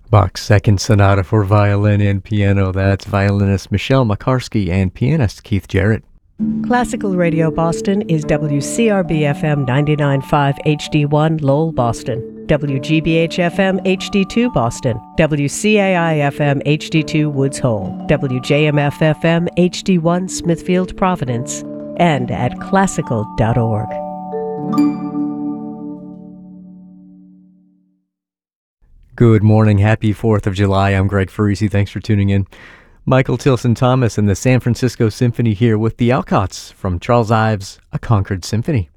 Bach's Second Sonata for violin and piano. That's violinist Michelle Makarsky and pianist Keith Jarrett. Classical Radio Boston is WCRB-FM 99.5 HD1 Lowell, Boston, WGBH-FM HD2 Boston, WCAI-FM HD2 Woods Hole, WJMF-FM HD1 Smithfield, Providence, and at classical.org. Good morning. Happy 4th of July. I'm Greg Farisi. Thanks for tuning in. Michael Tilson Thomas and the San Francisco Symphony here with the Alcotts from Charles Ives' A Concord Symphony.